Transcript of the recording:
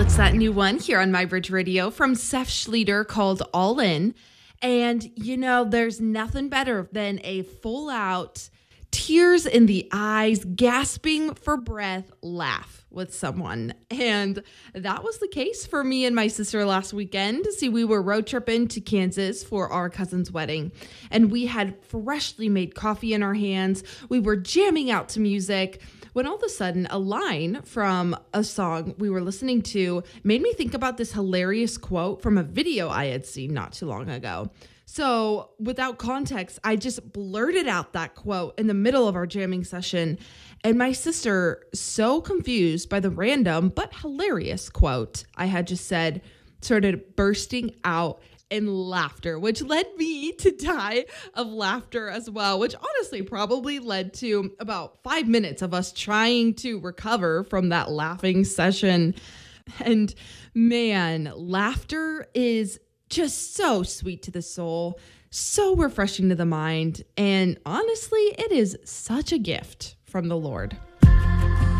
It's that new one here on My Bridge Radio from Seth Schleter called All In. And, there's nothing better than a full out, tears in the eyes, gasping for breath laugh with someone. And that was the case for me and my sister last weekend. See, we were road tripping to Kansas for our cousin's wedding, and we had freshly made coffee in our hands. We were jamming out to music when all of a sudden a line from a song we were listening to made me think about this hilarious quote from a video I had seen not too long ago. So without context, I just blurted out that quote in the middle of our jamming session. And my sister, so confused by the random but hilarious quote I had just said, started bursting out in laughter, which led me to die of laughter as well, which honestly probably led to about 5 minutes of us trying to recover from that laughing session. And man, laughter is just so sweet to the soul, so refreshing to the mind, and honestly, it is such a gift from the Lord.